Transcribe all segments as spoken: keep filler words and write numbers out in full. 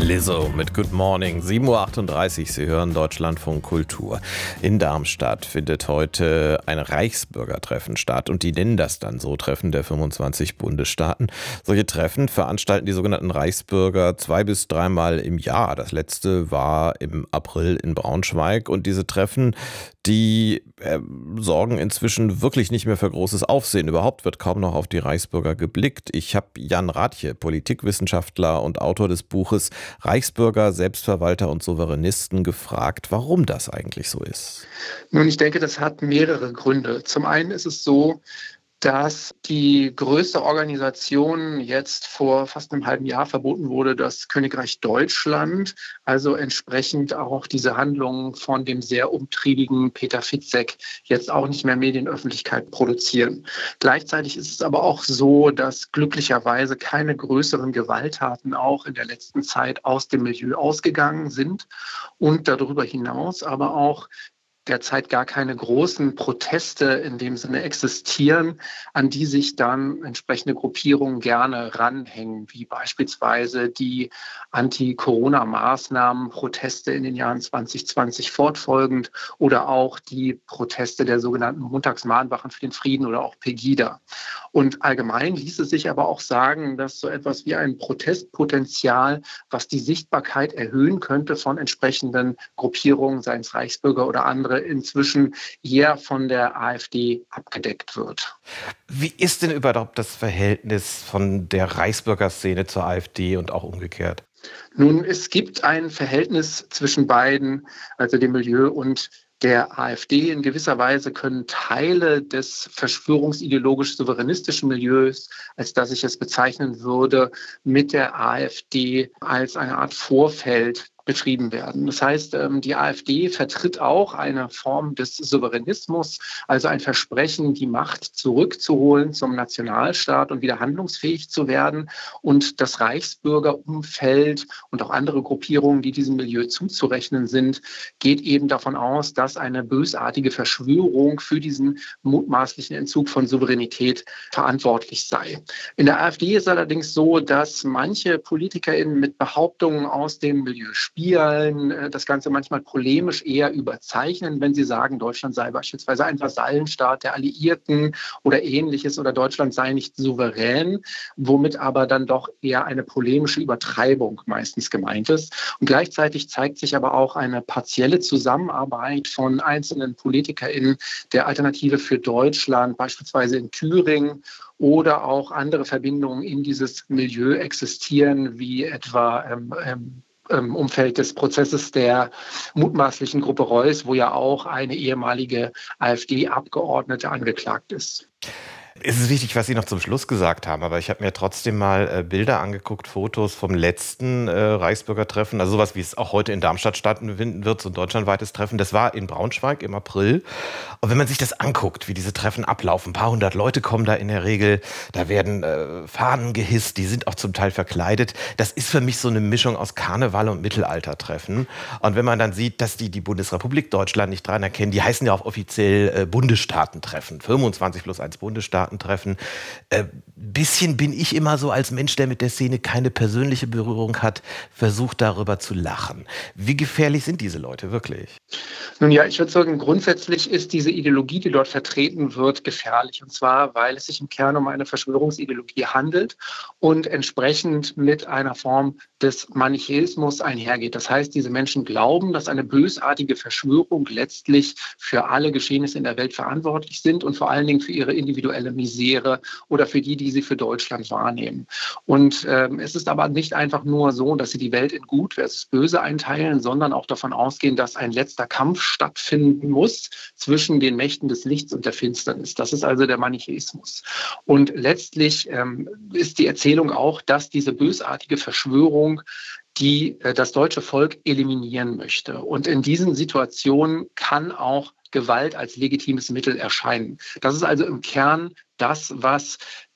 Lizzo mit Good Morning, sieben Uhr achtunddreißig. Sie hören Deutschlandfunk Kultur. In Darmstadt findet heute ein Reichsbürgertreffen statt und die nennen das dann so, Treffen der fünfundzwanzig Bundesstaaten. Solche Treffen veranstalten die sogenannten Reichsbürger zwei bis dreimal im Jahr. Das letzte war im April in Braunschweig und diese Treffen, die äh, sorgen inzwischen wirklich nicht mehr für großes Aufsehen. Überhaupt wird kaum noch auf die Reichsbürger geblickt. Ich habe Jan Rathje, Politikwissenschaftler und Autor des Buches Reichsbürger, Selbstverwalter und Souveränisten, gefragt, warum das eigentlich so ist. Nun, ich denke, das hat mehrere Gründe. Zum einen ist es so, dass die größte Organisation jetzt vor fast einem halben Jahr verboten wurde, das Königreich Deutschland, also entsprechend auch diese Handlungen von dem sehr umtriebigen Peter Fitzek jetzt auch nicht mehr Medienöffentlichkeit produzieren. Gleichzeitig ist es aber auch so, dass glücklicherweise keine größeren Gewalttaten auch in der letzten Zeit aus dem Milieu ausgegangen sind und darüber hinaus aber auch derzeit gar keine großen Proteste in dem Sinne existieren, an die sich dann entsprechende Gruppierungen gerne ranhängen, wie beispielsweise die Anti-Corona-Maßnahmen, Proteste in den Jahren zwanzig zwanzig fortfolgend oder auch die Proteste der sogenannten Montagsmahnwachen für den Frieden oder auch Pegida. Und allgemein ließe sich aber auch sagen, dass so etwas wie ein Protestpotenzial, was die Sichtbarkeit erhöhen könnte von entsprechenden Gruppierungen, seien es Reichsbürger oder andere, inzwischen eher von der AfD abgedeckt wird. Wie ist denn überhaupt das Verhältnis von der Reichsbürgerszene zur AfD und auch umgekehrt? Nun, es gibt ein Verhältnis zwischen beiden, also dem Milieu und der AfD. In gewisser Weise können Teile des verschwörungsideologisch-souveränistischen Milieus, als das ich es bezeichnen würde, mit der AfD als eine Art Vorfeld betrieben werden. Das heißt, die AfD vertritt auch eine Form des Souveränismus, also ein Versprechen, die Macht zurückzuholen zum Nationalstaat und wieder handlungsfähig zu werden. Und das Reichsbürgerumfeld und auch andere Gruppierungen, die diesem Milieu zuzurechnen sind, geht eben davon aus, dass eine bösartige Verschwörung für diesen mutmaßlichen Entzug von Souveränität verantwortlich sei. In der AfD ist allerdings so, dass manche PolitikerInnen mit Behauptungen aus dem Milieu spielen, das Ganze manchmal polemisch eher überzeichnen, wenn sie sagen, Deutschland sei beispielsweise ein Vasallenstaat der Alliierten oder Ähnliches oder Deutschland sei nicht souverän, womit aber dann doch eher eine polemische Übertreibung meistens gemeint ist. Und gleichzeitig zeigt sich aber auch eine partielle Zusammenarbeit von einzelnen PolitikerInnen der Alternative für Deutschland, beispielsweise in Thüringen, oder auch andere Verbindungen in dieses Milieu existieren, wie etwa ähm, ähm, im Umfeld des Prozesses der mutmaßlichen Gruppe Reuss, wo ja auch eine ehemalige AfD-Abgeordnete angeklagt ist. Es ist wichtig, was Sie noch zum Schluss gesagt haben, aber ich habe mir trotzdem mal äh, Bilder angeguckt, Fotos vom letzten äh, Reichsbürgertreffen, also sowas, wie es auch heute in Darmstadt stattfinden wird, so ein deutschlandweites Treffen. Das war in Braunschweig im April. Und wenn man sich das anguckt, wie diese Treffen ablaufen, ein paar hundert Leute kommen da in der Regel, da werden äh, Fahnen gehisst, die sind auch zum Teil verkleidet. Das ist für mich so eine Mischung aus Karneval und Mittelaltertreffen. Und wenn man dann sieht, dass die die Bundesrepublik Deutschland nicht dran erkennen, die heißen ja auch offiziell äh, Bundesstaatentreffen, fünfundzwanzig plus eins Bundesstaaten. Treffen. Äh, bisschen bin ich immer so als Mensch, der mit der Szene keine persönliche Berührung hat, versucht darüber zu lachen. Wie gefährlich sind diese Leute wirklich? Nun ja, ich würde sagen, grundsätzlich ist diese Ideologie, die dort vertreten wird, gefährlich. Und zwar, weil es sich im Kern um eine Verschwörungsideologie handelt und entsprechend mit einer Form des Manichäismus einhergeht. Das heißt, diese Menschen glauben, dass eine bösartige Verschwörung letztlich für alle Geschehnisse in der Welt verantwortlich sind und vor allen Dingen für ihre individuelle Misere oder für die, die sie für Deutschland wahrnehmen. Und ähm, es ist aber nicht einfach nur so, dass sie die Welt in Gut versus Böse einteilen, sondern auch davon ausgehen, dass ein letzter Kampf stattfinden muss zwischen den Mächten des Lichts und der Finsternis. Das ist also der Manichäismus. Und letztlich ähm, ist die Erzählung auch, dass diese bösartige Verschwörung die äh, das deutsche Volk eliminieren möchte. Und in diesen Situationen kann auch Gewalt als legitimes Mittel erscheinen. Das ist also im Kern das, was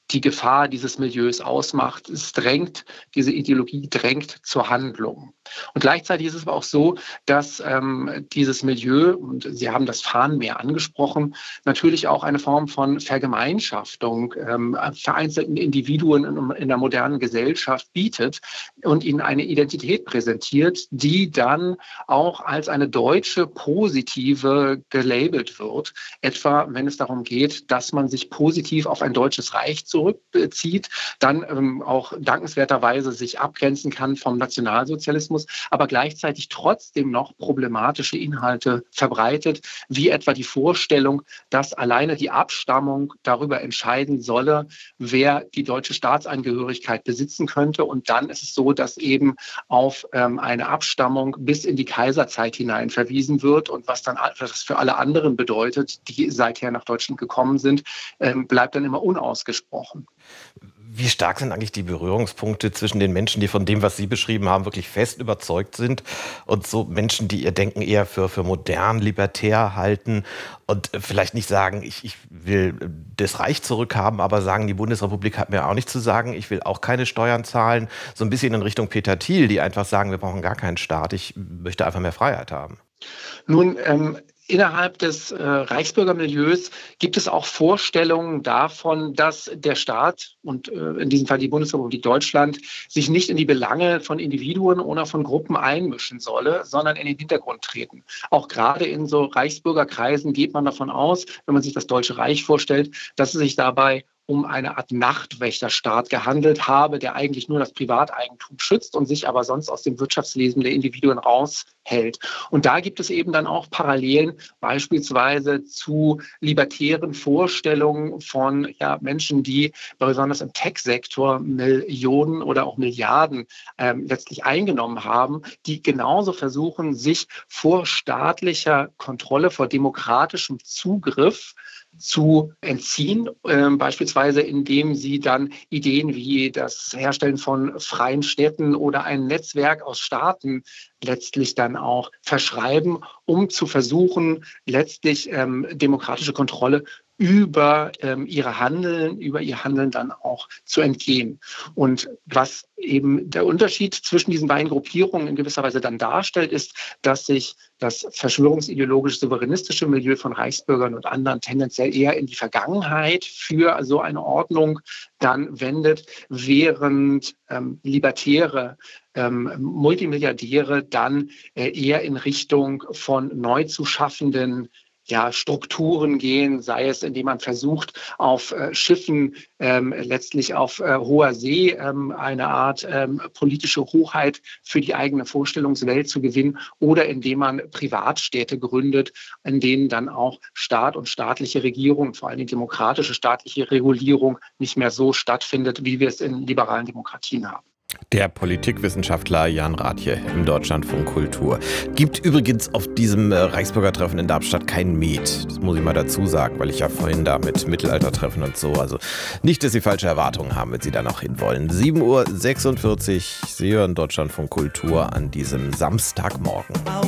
die Gefahr dieses Milieus ausmacht. Es drängt, diese Ideologie drängt zur Handlung. Und gleichzeitig ist es aber auch so, dass ähm, dieses Milieu, und Sie haben das Fahnenmeer angesprochen, natürlich auch eine Form von Vergemeinschaftung ähm, vereinzelten Individuen in, in der modernen Gesellschaft bietet und ihnen eine Identität präsentiert, die dann auch als eine deutsche positive gelabelt wird. Etwa, wenn es darum geht, dass man sich positiv auf ein deutsches Reich zurückzieht, dann ähm, auch dankenswerterweise sich abgrenzen kann vom Nationalsozialismus, aber gleichzeitig trotzdem noch problematische Inhalte verbreitet, wie etwa die Vorstellung, dass alleine die Abstammung darüber entscheiden solle, wer die deutsche Staatsangehörigkeit besitzen könnte. Und dann ist es so, dass eben auf ähm, eine Abstammung bis in die Kaiserzeit hinein verwiesen wird. Und was dann das für alle anderen bedeutet, die seither nach Deutschland gekommen sind, ähm, bleibt dann immer unausgesprochen. Wie stark sind eigentlich die Berührungspunkte zwischen den Menschen, die von dem, was Sie beschrieben haben, wirklich fest überzeugt sind und so Menschen, die ihr Denken eher für, für modern, libertär halten und vielleicht nicht sagen, ich, ich will das Reich zurückhaben, aber sagen, die Bundesrepublik hat mir auch nichts zu sagen, ich will auch keine Steuern zahlen, so ein bisschen in Richtung Peter Thiel, die einfach sagen, wir brauchen gar keinen Staat, ich möchte einfach mehr Freiheit haben. Nun, ähm, innerhalb des äh, Reichsbürgermilieus gibt es auch Vorstellungen davon, dass der Staat und äh, in diesem Fall die Bundesrepublik Deutschland sich nicht in die Belange von Individuen oder von Gruppen einmischen solle, sondern in den Hintergrund treten. Auch gerade in so Reichsbürgerkreisen geht man davon aus, wenn man sich das Deutsche Reich vorstellt, dass es sich dabei um eine Art Nachtwächterstaat gehandelt habe, der eigentlich nur das Privateigentum schützt und sich aber sonst aus dem Wirtschaftsleben der Individuen raushält. Und da gibt es eben dann auch Parallelen beispielsweise zu libertären Vorstellungen von ja, Menschen, die besonders im Tech-Sektor Millionen oder auch Milliarden ähm, letztlich eingenommen haben, die genauso versuchen, sich vor staatlicher Kontrolle, vor demokratischem Zugriff zu entziehen, äh, beispielsweise indem sie dann Ideen wie das Herstellen von freien Städten oder ein Netzwerk aus Staaten letztlich dann auch verschreiben, um zu versuchen, letztlich ähm, demokratische Kontrolle über ähm, ihre Handeln, über ihr Handeln dann auch zu entgehen. Und was eben der Unterschied zwischen diesen beiden Gruppierungen in gewisser Weise dann darstellt, ist, dass sich das verschwörungsideologisch-souveränistische Milieu von Reichsbürgern und anderen tendenziell eher in die Vergangenheit für so eine Ordnung dann wendet, während ähm, libertäre ähm, Multimilliardäre dann äh, eher in Richtung von neu zu schaffenden ja, Strukturen gehen, sei es, indem man versucht, auf äh, Schiffen ähm, letztlich auf äh, hoher See ähm, eine Art ähm, politische Hoheit für die eigene Vorstellungswelt zu gewinnen oder indem man Privatstädte gründet, in denen dann auch Staat und staatliche Regierung, vor allem die demokratische staatliche Regulierung, nicht mehr so stattfindet, wie wir es in liberalen Demokratien haben. Der Politikwissenschaftler Jan Rathje im Deutschlandfunk Kultur. Gibt übrigens auf diesem Reichsbürgertreffen in Darmstadt kein Met. Das muss ich mal dazu sagen, weil ich ja vorhin da mit Mittelaltertreffen und so. Also nicht, dass Sie falsche Erwartungen haben, wenn Sie da noch hinwollen. sieben Uhr sechsundvierzig, Sie hören Deutschlandfunk Kultur an diesem Samstagmorgen.